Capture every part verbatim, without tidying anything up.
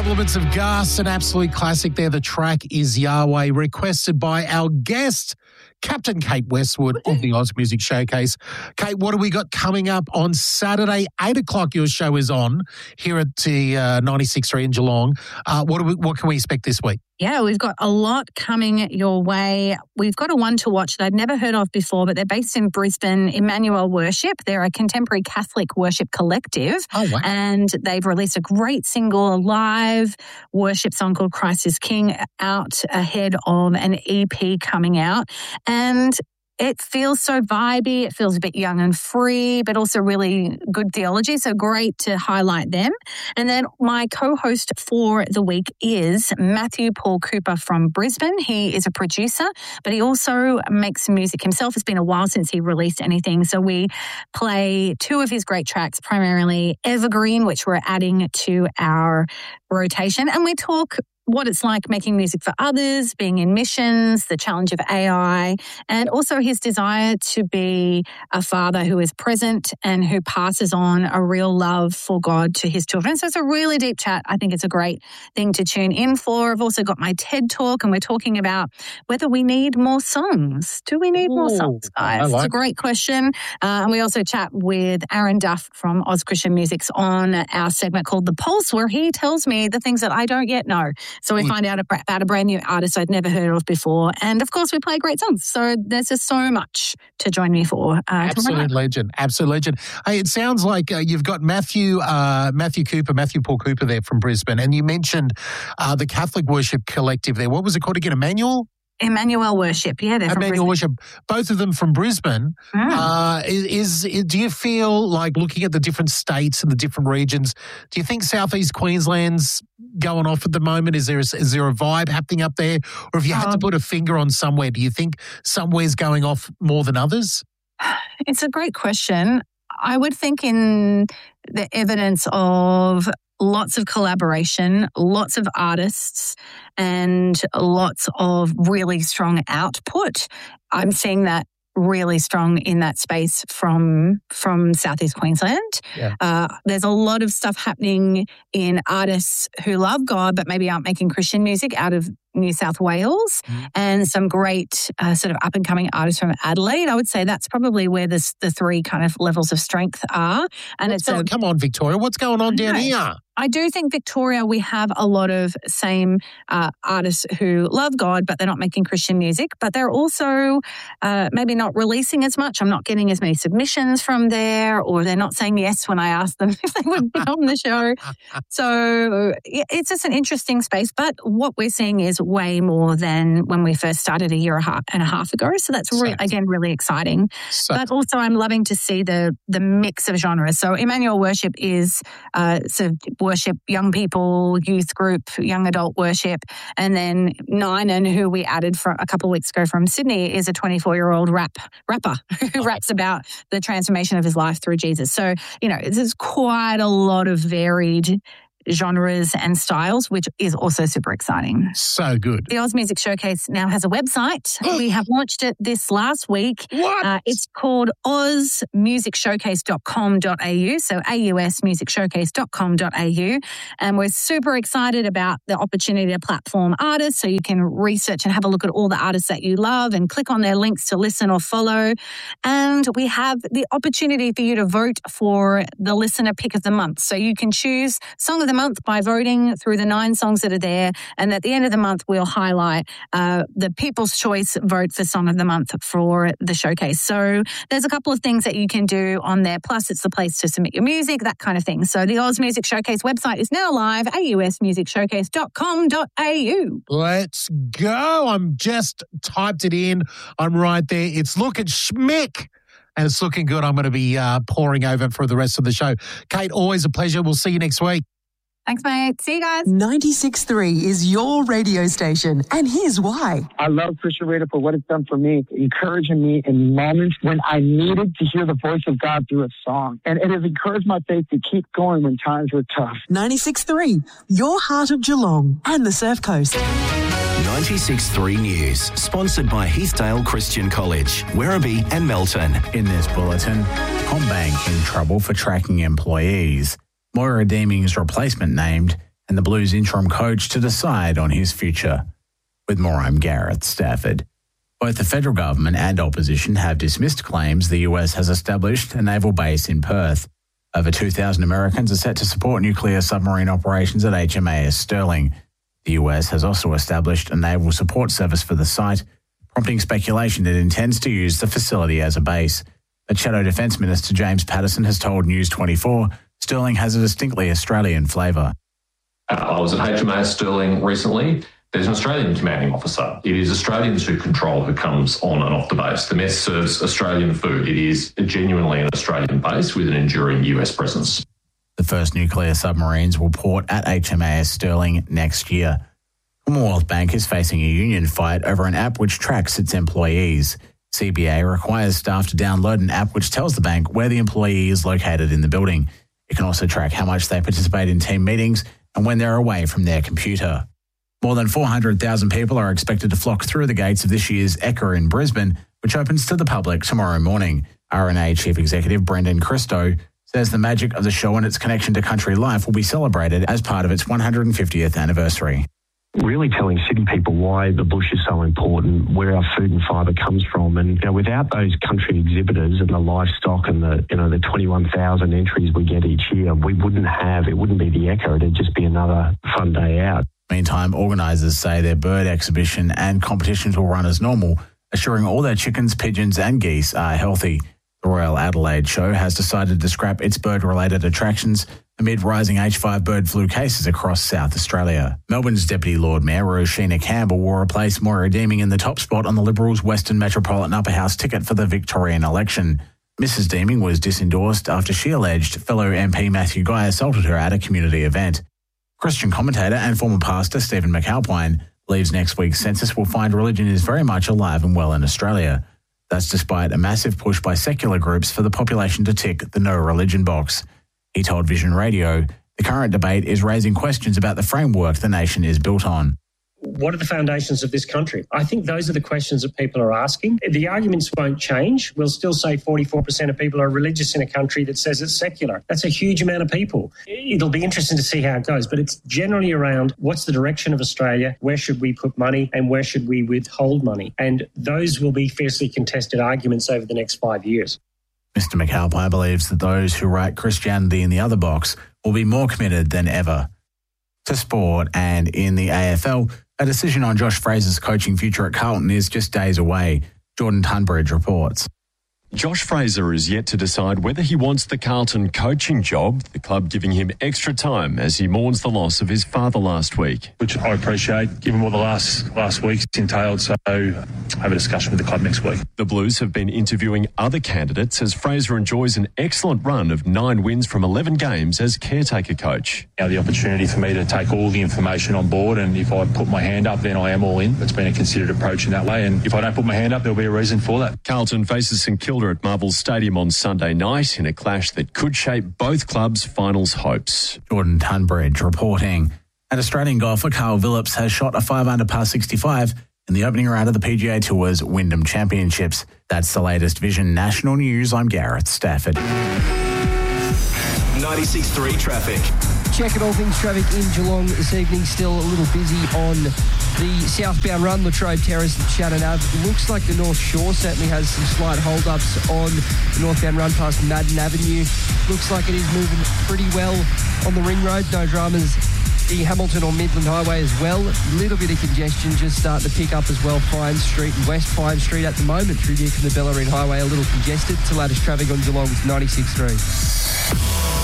Compliments of Gus, an absolute classic there. The track is Yahweh, requested by our guest, Captain Kate Westwood of the Oz Music Showcase. Kate, what have we got coming up on Saturday? eight o'clock your show is on here at the uh, ninety-six point three in Geelong. Uh, what, do we, what can we expect this week? Yeah, we've got a lot coming your way. We've got a one to watch that I'd never heard of before, but they're based in Brisbane, Emmanuel Worship. They're a contemporary Catholic worship collective. Oh, wow. And they've released a great single, a live worship song called Christ is King, out ahead of an E P coming out. And it feels so vibey. It feels a bit young and free, but also really good theology. So great to highlight them. And then my co-host for the week is Matthew Paul Cooper from Brisbane. He is a producer, but he also makes music himself. It's been a while since he released anything. So we play two of his great tracks, primarily Evergreen, which we're adding to our rotation. And we talk what it's like making music for others, being in missions, the challenge of A I, and also his desire to be a father who is present and who passes on a real love for God to his children. So it's a really deep chat. I think it's a great thing to tune in for. I've also got my TED Talk, and we're talking about whether we need more songs. Do we need Ooh, more songs, guys? Like- it's a great question. Uh, and we also chat with Aaron Duff from Oz Christian Musics on our segment called The Pulse, where he tells me the things that I don't yet know. So we find out about a brand new artist I'd never heard of before. And, of course, we play great songs. So there's just so much to join me for. Uh, Absolute legend. Absolute legend. Hey, it sounds like uh, you've got Matthew uh, Matthew Cooper, Matthew Paul Cooper there from Brisbane. And you mentioned uh, the Catholic Worship Collective there. What was it called again? Emmanuel? Emmanuel Worship, yeah. They're Emmanuel Worship, both of them from Brisbane. Mm. Uh, is, is do you feel like looking at the different states and the different regions, do you think Southeast Queensland's going off at the moment? Is there a, is there a vibe happening up there? Or if you had um, to put a finger on somewhere, do you think somewhere's going off more than others? It's a great question. I would think in the evidence of lots of collaboration, lots of artists, and lots of really strong output. I'm seeing that really strong in that space from from Southeast Queensland. Yeah. Uh, there's a lot of stuff happening in artists who love God but maybe aren't making Christian music out of New South Wales, mm. and some great uh, sort of up-and-coming artists from Adelaide. I would say that's probably where this, the three kind of levels of strength are. And What's it's going, a, Come on, Victoria. What's going on down here? I do think Victoria, we have a lot of same uh, artists who love God, but they're not making Christian music, but they're also uh, maybe not releasing as much. I'm not getting as many submissions from there, or they're not saying yes when I ask them if they would be on the show. So yeah, it's just an interesting space, but what we're seeing is way more than when we first started a year and a half ago. So that's, re- again, really exciting. So, but also I'm loving to see the the mix of genres. So Emmanuel Worship is uh, sort of worship, young people, youth group, young adult worship. And then Ninan, who we added for a couple of weeks ago from Sydney, is a twenty-four-year-old rap rapper who raps about the transformation of his life through Jesus. So, you know, there's quite a lot of varied genres and styles, which is also super exciting. So good. The Oz Music Showcase now has a website. We have launched it this last week. What? Uh, it's called oz music showcase dot com dot a u, so A U S music showcase dot com dot a u. And we're super excited about the opportunity to platform artists, so you can research and have a look at all the artists that you love and click on their links to listen or follow. And we have the opportunity for you to vote for the listener pick of the month. So you can choose Song of the Month by voting through the nine songs that are there. And at the end of the month, we'll highlight uh, the People's Choice vote for Song of the Month for the showcase. So there's a couple of things that you can do on there. Plus, it's the place to submit your music, that kind of thing. So the Oz Music Showcase website is now live, A U S music showcase dot com dot a u. Let's go. I'm just typed it in. I'm right there. It's looking schmick. And it's looking good. I'm going to be uh, pouring over for the rest of the show. Kate, always a pleasure. We'll see you next week. Thanks, mate. See you guys. ninety-six point three is your radio station, and here's why. I love Christian Radio for what it's done for me, encouraging me in moments when I needed to hear the voice of God through a song. And it has encouraged my faith to keep going when times were tough. ninety-six point three, your heart of Geelong and the Surf Coast. ninety-six point three News, sponsored by Heathdale Christian College, Werribee and Melton. In this bulletin, CommBank in trouble for tracking employees. Moira Deeming's replacement named, and the Blues interim coach to decide on his future. With more, I'm Gareth Stafford. Both the federal government and opposition have dismissed claims the U S has established a naval base in Perth. Over two thousand Americans are set to support nuclear submarine operations at H M A S Sterling. The U S has also established a naval support service for the site, prompting speculation it intends to use the facility as a base. But Shadow Defence Minister James Patterson has told News twenty-four Sterling has a distinctly Australian flavour. I was at H M A S Sterling recently. There's an Australian commanding officer. It is Australians who control who comes on and off the base. The mess serves Australian food. It is genuinely an Australian base with an enduring U S presence. The first nuclear submarines will port at H M A S Sterling next year. Commonwealth Bank is facing a union fight over an app which tracks its employees. C B A requires staff to download an app which tells the bank where the employee is located in the building. It can also track how much they participate in team meetings and when they're away from their computer. More than four hundred thousand people are expected to flock through the gates of this year's Ekka in Brisbane, which opens to the public tomorrow morning. R N A Chief Executive Brendan Christo says the magic of the show and its connection to country life will be celebrated as part of its one hundred fiftieth anniversary. Really telling city people why the bush is so important, where our food and fibre comes from. And, you know, without those country exhibitors and the livestock and the, you know, the twenty-one thousand entries we get each year, we wouldn't have, it wouldn't be the Ekka, it'd just be another fun day out. Meantime, organisers say their bird exhibition and competitions will run as normal, assuring all their chickens, pigeons and geese are healthy. The Royal Adelaide Show has decided to scrap its bird-related attractions amid rising H five bird flu cases across South Australia. Melbourne's Deputy Lord Mayor Roshina Campbell will replace Moira Deeming in the top spot on the Liberals' Western Metropolitan Upper House ticket for the Victorian election. Missus Deeming was disendorsed after she alleged fellow M P Matthew Guy assaulted her at a community event. Christian commentator and former pastor Stephen McAlpine believes next week's census will find religion is very much alive and well in Australia. That's despite a massive push by secular groups for the population to tick the no religion box. He told Vision Radio, the current debate is raising questions about the framework the nation is built on. What are the foundations of this country? I think those are the questions that people are asking. The arguments won't change. We'll still say forty-four percent of people are religious in a country that says it's secular. That's a huge amount of people. It'll be interesting to see how it goes, but it's generally around what's the direction of Australia, where should we put money, and where should we withhold money? And those will be fiercely contested arguments over the next five years. Mister McAlpine believes that those who write Christianity in the other box will be more committed than ever. To sport, and in the A F L, a decision on Josh Fraser's coaching future at Carlton is just days away. Jordan Tunbridge reports. Josh Fraser is yet to decide whether he wants the Carlton coaching job, the club giving him extra time as he mourns the loss of his father last week. Which I appreciate, given what the last last week's entailed, so have a discussion with the club next week. The Blues have been interviewing other candidates as Fraser enjoys an excellent run of nine wins from eleven games as caretaker coach. Now the opportunity for me to take all the information on board, and if I put my hand up, then I am all in. It's been a considered approach in that way, and if I don't put my hand up, there'll be a reason for that. Carlton faces St Kilda at Marvel Stadium on Sunday night in a clash that could shape both clubs' finals hopes. Jordan Tunbridge reporting. And Australian golfer Carl Phillips has shot a five under par sixty-five in the opening round of the P G A Tour's Wyndham Championships. That's the latest Vision National News. I'm Gareth Stafford. ninety-six point three traffic. Checking all things traffic in Geelong this evening. Still a little busy on the southbound run, Latrobe Terrace and Shannon Ave. Looks like the North Shore certainly has some slight hold-ups on the northbound run past Madden Avenue. Looks like it is moving pretty well on the Ring Road. No dramas. The Hamilton or Midland Highway as well. A little bit of congestion just starting to pick up as well. Pine Street and West Pine Street at the moment. Through Nick and the Bellarine Highway, a little congested. To latest traffic on Geelong's ninety-six point three.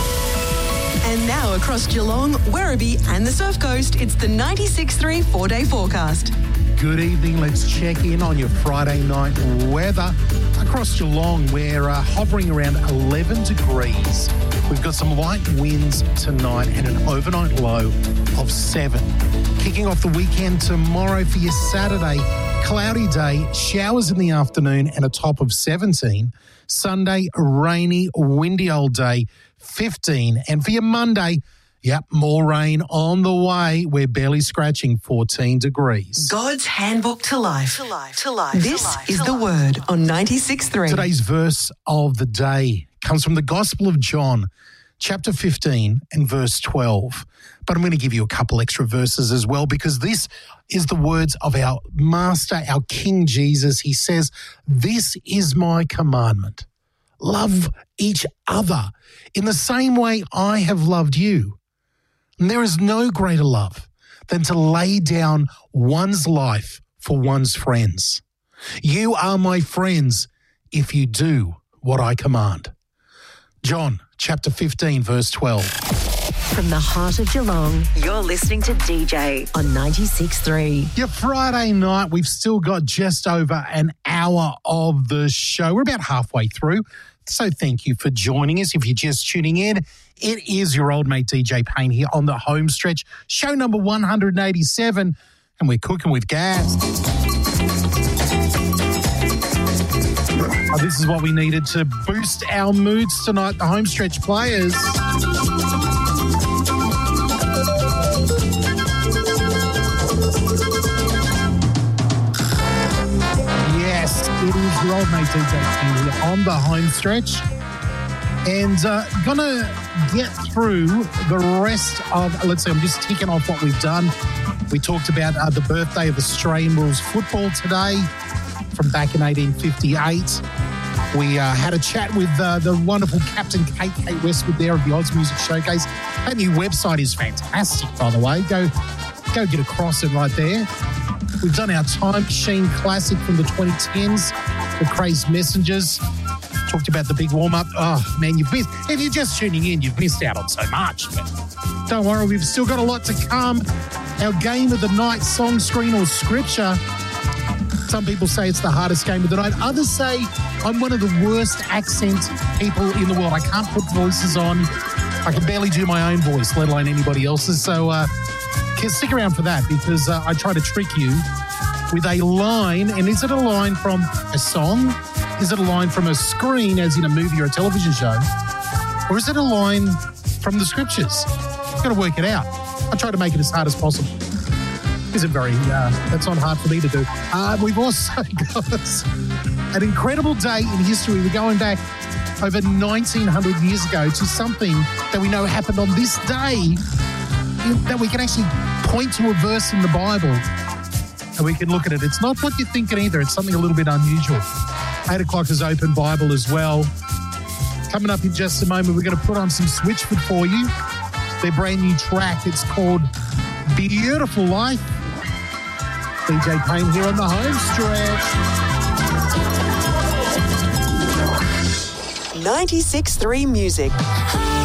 And now across Geelong, Werribee and the Surf Coast, it's the ninety-six point three four-day forecast. Good evening. Let's check in on your Friday night weather. Across Geelong, we're uh, hovering around eleven degrees. We've got some light winds tonight and an overnight low of seven. Kicking off the weekend tomorrow for your Saturday, cloudy day, showers in the afternoon and a top of seventeen. Sunday, rainy, windy old day, fifteen. And for your Monday, yep, more rain on the way. We're barely scratching fourteen degrees. God's handbook to life. To life. To life. This to life. is to the life. Word on ninety-six point three. Today's verse of the day comes from the Gospel of John, chapter fifteen and verse twelve. But I'm going to give you a couple extra verses as well, because this is the words of our Master, our King Jesus. He says, "This is my commandment. Love each other in the same way I have loved you. And there is no greater love than to lay down one's life for one's friends. You are my friends if you do what I command." John chapter fifteen, verse twelve. From the heart of Geelong, you're listening to D J on ninety-six point three. Your Friday night, we've still got just over an hour of the show. We're about halfway through, so thank you for joining us. If you're just tuning in, it is your old mate D J Payne here on the home stretch, show number one hundred eighty-seven, and we're cooking with gas. Oh, this is what we needed to boost our moods tonight, the home stretch players. Yes, it is your old mate D J Payne here on the home stretch. And uh, gonna get through the rest of, let's see, I'm just ticking off what we've done. We talked about uh, the birthday of Australian rules football today from back in eighteen fifty-eight. We uh, had a chat with uh, the wonderful Captain Kate, Kate Westwood there of the Oz Music Showcase. That new website is fantastic, by the way. Go, go get across it right there. We've done our Time Machine Classic from the twenty tens, the Crazed Messengers. Talked about the big warm-up. Oh, man, you've missed, if you're just tuning in, you've missed out on so much. But don't worry, we've still got a lot to come. Our game of the night, song, screen, or scripture. Some people say it's the hardest game of the night. Others say I'm one of the worst accent people in the world. I can't put voices on. I can barely do my own voice, let alone anybody else's. So uh, stick around for that, because uh, I try to trick you with a line. And is it a line from a song? Is it a line from a screen, as in a movie or a television show? Or is it a line from the scriptures? You've got to work it out. I try to make it as hard as possible. Isn't very, uh, that's not hard for me to do. Uh, we've also got an incredible day in history. We're going back over nineteen hundred years ago to something that we know happened on this day, that we can actually point to a verse in the Bible and we can look at it. It's not what you're thinking either. It's something a little bit unusual. Eight o'clock is Open Bible as well. Coming up in just a moment, we're going to put on some Switchfoot for you. Their brand new track. It's called Beautiful Life. D J Payne here on the home stretch. ninety-six point three Music.